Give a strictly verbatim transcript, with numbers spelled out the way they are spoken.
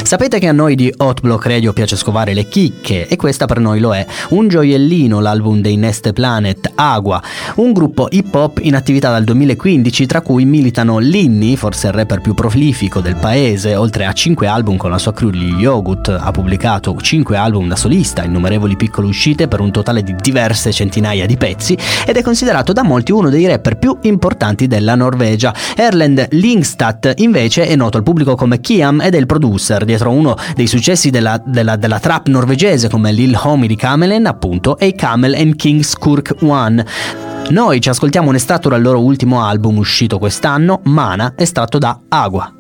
Sapete che a noi di Hot Block Radio piace scovare le chicche, e questa per noi lo è. Un gioiellino l'album dei Neste Planet, Agua, un gruppo hip hop in attività dal duemilaquindici, tra cui militano Linny, forse il rapper più prolifico del paese. Oltre a cinque album con la sua crew gli Yogurt, ha pubblicato cinque album da solista, innumerevoli piccole uscite per un totale di diverse centinaia di pezzi, ed è considerato da molti uno dei rapper più importanti della Norvegia. Erlend Lyngstad invece è noto al pubblico come Kiam ed è il producer dietro uno dei successi della, della, della trap norvegese come Lil Homie di Camelen, appunto, e Camel and King's Kurk One. Noi ci ascoltiamo un estratto dal loro ultimo album uscito quest'anno, Mana, estratto da Agua.